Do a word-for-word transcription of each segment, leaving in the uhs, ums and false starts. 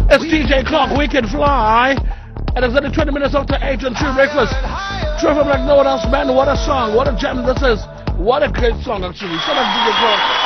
It's D J Clark, We Can Fly. And it's only twenty minutes after eight on True Breakfast. True from like no one else, man. What a song. What a jam this is. What a great song, actually. Shout out to D J Clark.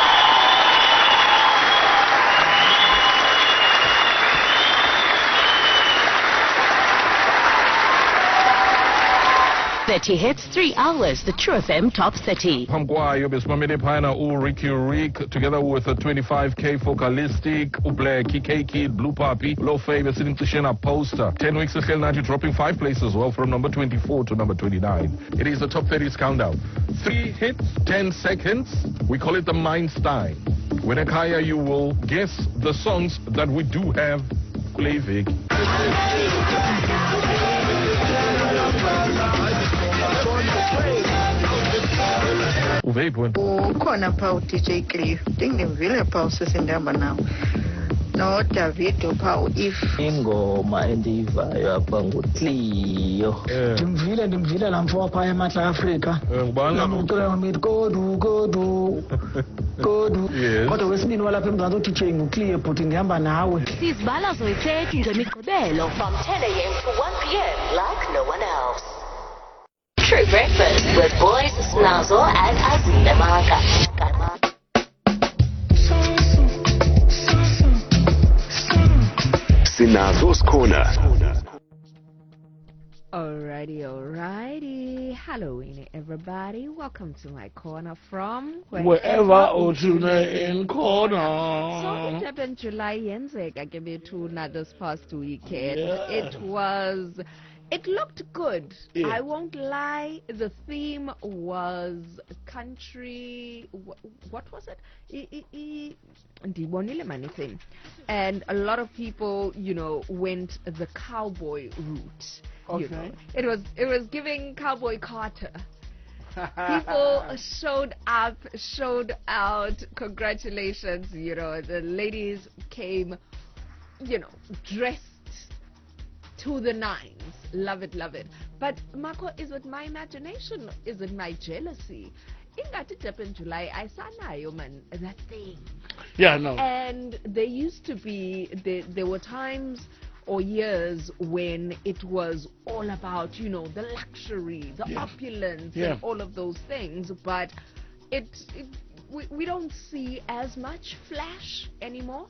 thirty hits, three hours, the True F M Top thirty. Pamkwayo besimamele phayana u Ricky Rick together with a twenty-five K Focalistic, uBlack, K Kid, Blue Puppy, Low Favor sitting to share a poster. ten weeks of Naji dropping five places well from number twenty-four to number twenty-nine. It is the Top thirty's countdown. Three hits, ten seconds. We call it the Mindstein. When Akaya, you will guess the songs that we do have. Kulevik. Ukhona pha D J Cliff ndingivile pha usisindaba nawo no Davido pha if ingoma endiyivayo apha nguCleo ndimvile ndimvile lamfo pha eMantla Africa ngubana ucela ngithi godu godu godu kodwa wesibini walapha eMzantsi uDJ nguCleo but ndihamba nawe Sizibala zoyithetha ngemigqibelo from ten a m to one p m like no one else. True Breakfast with boys Snazo and Azile Maka. Sinazo's Corner. Alrighty, alrighty. Halloween, everybody. Welcome to my corner from wherever, wherever Otuna in corner. So it happened July yenzeka ke bethu this past weekend. Yeah. It was. It looked good. Yeah. I won't lie. The theme was country. What was it? Ndibonile mani thing. And a lot of people, you know, went the cowboy route. Okay. You know, it was it was giving Cowboy Carter. People showed up, showed out. Congratulations, you know, the ladies came, you know, dressed to the nines. Love it, love it. But Marco, is it my imagination? Is it my jealousy? In that in July, I saw Nayo man that thing. Yeah, no. And there used to be there, there were times or years when it was all about, you know, the luxury, the yeah. opulence, yeah. and all of those things. But it, it we, we don't see as much flash anymore.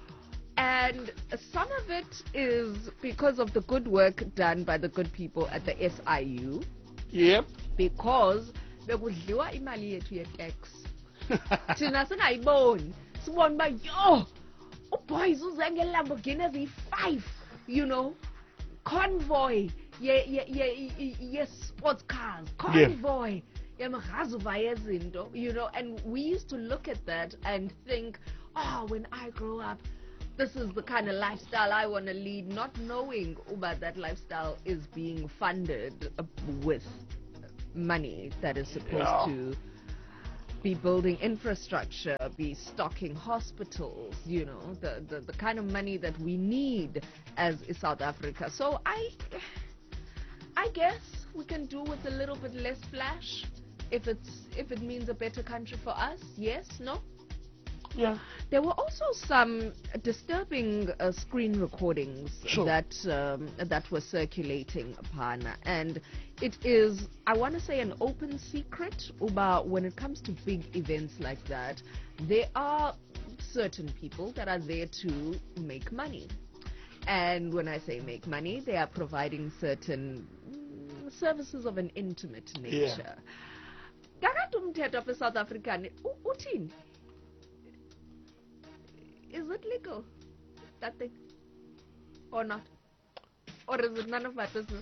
And some of it is because of the good work done by the good people at the S I U. Yep. Because bekudliwa imali yethu ye-tax. Thina singayiboni. Sibona uba yo, uboys uze ngeLamborghini eziyi-five, you know, convoy ye ye ye ye sports cars, convoy. Yeah. You know, and we used to look at that and think, oh, when I grow up, this is the kind of lifestyle I want to lead, not knowing about that lifestyle is being funded with money that is supposed yeah. to be building infrastructure, be stocking hospitals, you know, the, the, the kind of money that we need as South Africa. So I, I guess we can do with a little bit less flash if it's if it means a better country for us. Yes, no? Yeah. There were also some disturbing uh, screen recordings sure. that um, that were circulating upon, and it is, I want to say, an open secret about when it comes to big events like that, there are certain people that are there to make money. And when I say make money, they are providing certain mm, services of an intimate nature. Yeah. South African, uthini? Is it legal, that thing, or not? Or is it none of my business?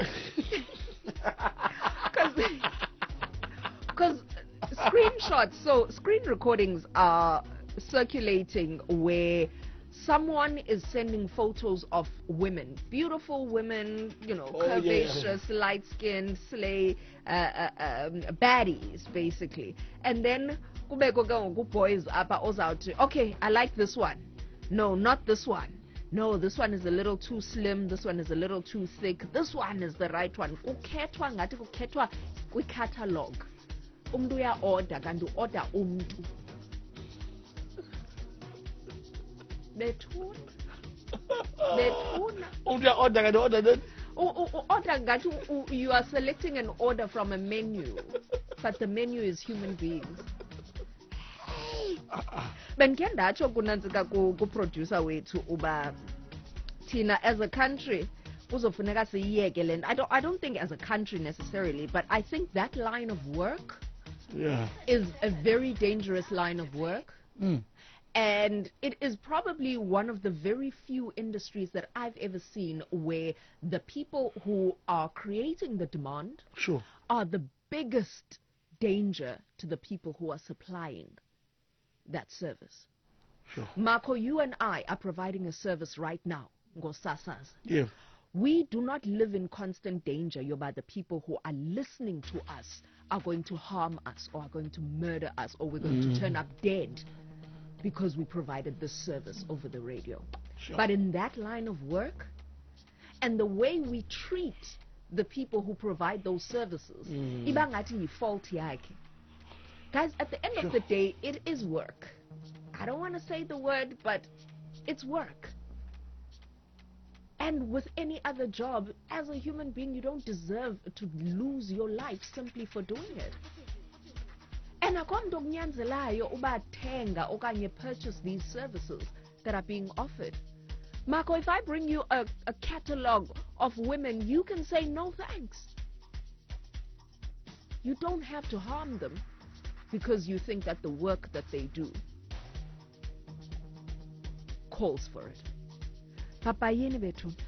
Because screenshots, so screen recordings are circulating where someone is sending photos of women, beautiful women, you know, oh, curvaceous, yeah. light-skinned, slay, uh, uh, um, baddies, basically. And then boys out, okay, I like this one. No, not this one. No, this one is a little too slim. This one is a little too thick. This one is the right one. Ukethwa ngathi ukethwa kwi-catalog. Umntu uya order kanti order umntu. Bethuna Bethuna. Uya order and order then. Oh, oh, oh, order ngathi u- you are selecting an order from a menu, but the menu is human beings. Bengike ndatsho kunantsika ku-producer wethu uba thina as a country kuzofuneka siyiyeke le nto. I don't, I don't think as a country necessarily, but I think that line of work Yeah. is a very dangerous line of work. Mm. And it is probably one of the very few industries that I've ever seen where the people who are creating the demand Sure. are the biggest danger to the people who are supplying that service. Sure. Marco, you and I are providing a service right now. Ngosasas. Yeah. We do not live in constant danger, Yoba. The people who are listening to us are going to harm us or are going to murder us or we're going to turn up dead because we provided this service over the radio. Sure. But in that line of work and the way we treat the people who provide those services, iba ngathi yi-fault yakhe. Guys, at the end Sure. of the day, it is work. I don't want to say the word, but it's work. And with any other job, as a human being, you don't deserve to lose your life simply for doing it. And akonto kunyanzelayo uba thenga okanye purchase these services that are being offered. Marco, if I bring you a, a catalog of women, you can say no thanks. You don't have to harm them because you think that the work that they do calls for it. Papa yini bethu.